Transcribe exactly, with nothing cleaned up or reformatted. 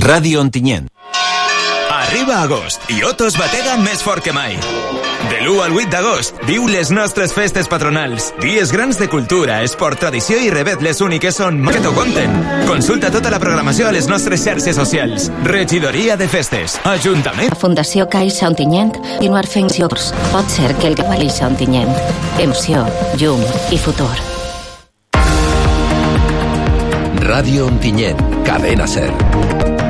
Ràdio Ontinyent. Arriba agost i Otos batega més fort que mai. De l'u al vuit d'agost, viu les nostres festes patronals. Dies grans de cultura, esport, tradició i revetles úniques on que t'ho conten. Consulta tota la programació a les nostres xarxes socials. Regidoria de Festes. Ajuntament. La Fundació Caixa Ontinyent continuar fent jocs. Pot ser que el que valissa Ontinyent. Emoció, llum i futur. Ràdio Ontinyent, Cadena Ser.